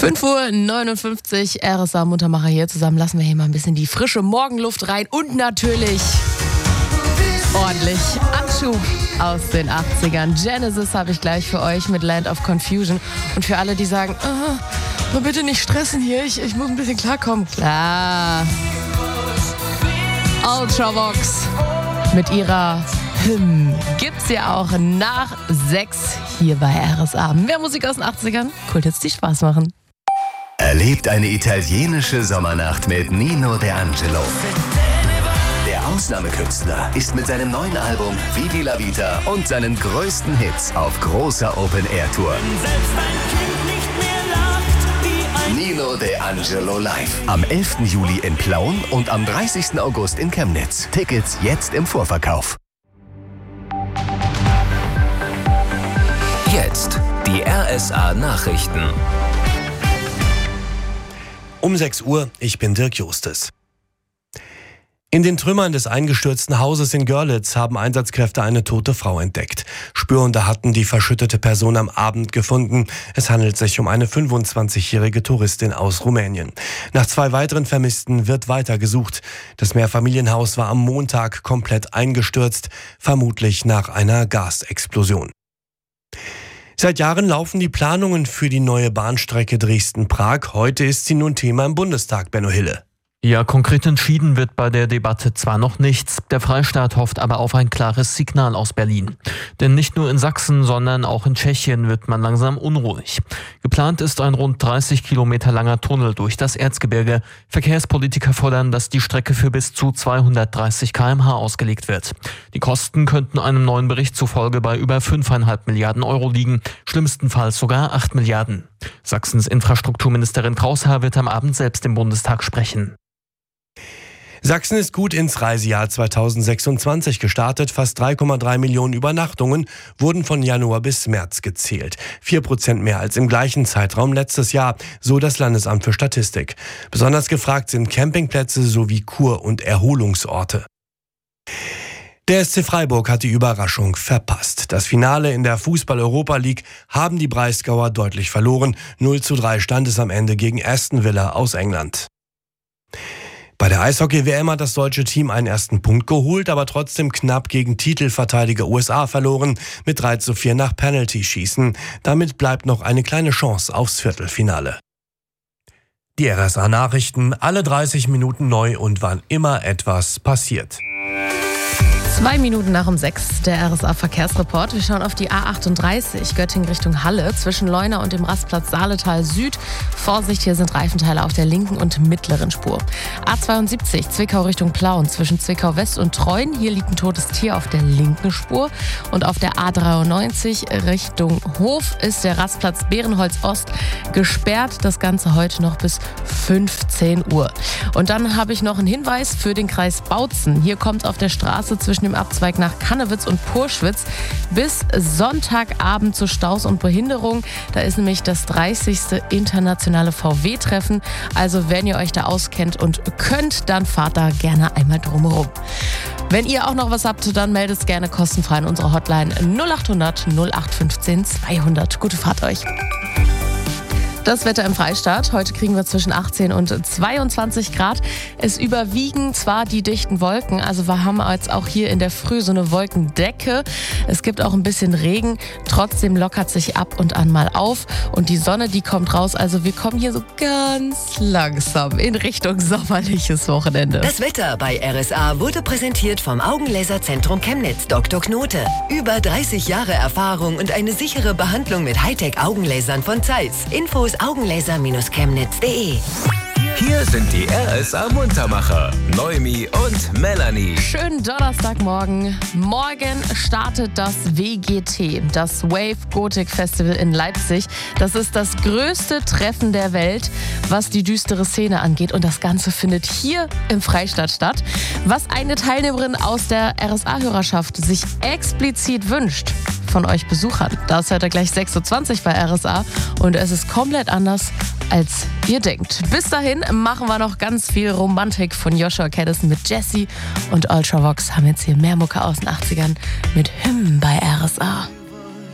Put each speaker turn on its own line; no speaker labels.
5:59 Uhr, RSA Muntermacher hier. Zusammen lassen wir hier mal ein bisschen die frische Morgenluft rein und natürlich ordentlich Anschub aus den 80ern. Genesis habe ich gleich für euch mit Land of Confusion. Und für alle, die sagen, mal bitte nicht stressen hier, ich muss ein bisschen klarkommen. Klar. Ultravox mit ihrer gibt's ja auch nach 6 hier bei RSA. Mehr Musik aus den 80ern, cool, jetzt die Spaß machen.
Erlebt eine italienische Sommernacht mit Nino D'Angelo. Der Ausnahmekünstler ist mit seinem neuen Album Vivi la Vita und seinen größten Hits auf großer Open-Air-Tour. Nino D'Angelo live. Am 11. Juli in Plauen und am 30. August in Chemnitz. Tickets jetzt im Vorverkauf.
Jetzt die RSA-Nachrichten.
Um 6 Uhr, ich bin Dirk Justes. In den Trümmern des eingestürzten Hauses in Görlitz haben Einsatzkräfte eine tote Frau entdeckt. Spürhunde hatten die verschüttete Person am Abend gefunden. Es handelt sich um eine 25-jährige Touristin aus Rumänien. Nach 2 weiteren Vermissten wird weiter gesucht. Das Mehrfamilienhaus war am Montag komplett eingestürzt, vermutlich nach einer Gasexplosion. Seit Jahren laufen die Planungen für die neue Bahnstrecke Dresden-Prag. Heute ist sie nun Thema im Bundestag, Benno Hille.
Ja, konkret entschieden wird bei der Debatte zwar noch nichts, der Freistaat hofft aber auf ein klares Signal aus Berlin. Denn nicht nur in Sachsen, sondern auch in Tschechien wird man langsam unruhig. Geplant ist ein rund 30 Kilometer langer Tunnel durch das Erzgebirge. Verkehrspolitiker fordern, dass die Strecke für bis zu 230 km/h ausgelegt wird. Die Kosten könnten einem neuen Bericht zufolge bei über 5,5 Milliarden Euro liegen, schlimmstenfalls sogar 8 Milliarden. Sachsens Infrastrukturministerin Kraushaar wird am Abend selbst im Bundestag sprechen.
Sachsen ist gut ins Reisejahr 2026 gestartet. Fast 3,3 Millionen Übernachtungen wurden von Januar bis März gezählt. 4% mehr als im gleichen Zeitraum letztes Jahr, so das Landesamt für Statistik. Besonders gefragt sind Campingplätze sowie Kur- und Erholungsorte. Der SC Freiburg hat die Überraschung verpasst. Das Finale in der Fußball-Europa League haben die Breisgauer deutlich verloren. 0:3 stand es am Ende gegen Aston Villa aus England. Bei der Eishockey-WM hat das deutsche Team einen ersten Punkt geholt, aber trotzdem knapp gegen Titelverteidiger USA verloren, mit 3:4 nach Penalty-Schießen. Damit bleibt noch eine kleine Chance aufs Viertelfinale. Die RSA-Nachrichten, alle 30 Minuten neu und wann immer etwas passiert.
2 Minuten nach um 6, der RSA-Verkehrsreport. Wir schauen auf die A38 Göttingen Richtung Halle zwischen Leuna und dem Rastplatz Saaletal Süd. Vorsicht, hier sind Reifenteile auf der linken und mittleren Spur. A72 Zwickau Richtung Plauen zwischen Zwickau West und Treuen. Hier liegt ein totes Tier auf der linken Spur. Und auf der A93 Richtung Hof ist der Rastplatz Bärenholz Ost gesperrt. Das Ganze heute noch bis 15 Uhr. Und dann habe ich noch einen Hinweis für den Kreis Bautzen. Hier kommt auf der Straße zwischen dem Abzweig nach Kannewitz und Purschwitz bis Sonntagabend zu Staus und Behinderung. Da ist nämlich das 30. internationale VW-Treffen. Also wenn ihr euch da auskennt und könnt, dann fahrt da gerne einmal drumherum. Wenn ihr auch noch was habt, dann meldet es gerne kostenfrei in unserer Hotline 0800 0815 200. Gute Fahrt euch. Das Wetter im Freistaat. Heute kriegen wir zwischen 18 und 22 Grad. Es überwiegen zwar die dichten Wolken, also wir haben jetzt auch hier in der Früh so eine Wolkendecke. Es gibt auch ein bisschen Regen. Trotzdem lockert sich ab und an mal auf. Und die Sonne, die kommt raus. Also wir kommen hier so ganz langsam in Richtung sommerliches Wochenende.
Das Wetter bei RSA wurde präsentiert vom Augenlaserzentrum Chemnitz Dr. Knote. Über 30 Jahre Erfahrung und eine sichere Behandlung mit Hightech-Augenlasern von Zeiss. Infos augenlaser-chemnitz.de.
Hier sind die RSA Muntermacher, Noemi und Melanie.
Schönen Donnerstagmorgen. Morgen startet das WGT, das Wave Gothic Festival in Leipzig. Das ist das größte Treffen der Welt, was die düstere Szene angeht. Und das Ganze findet hier im Freistaat statt. Was eine Teilnehmerin aus der RSA-Hörerschaft sich explizit wünscht von euch Besuchern, das hört ihr gleich 6:20 Uhr bei RSA. Und es ist komplett anders, als ihr denkt. Bis dahin machen wir noch ganz viel Romantik von Joshua Caddison mit Jessie und Ultravox haben jetzt hier mehr Mucke aus den 80ern mit Hymn bei RSA.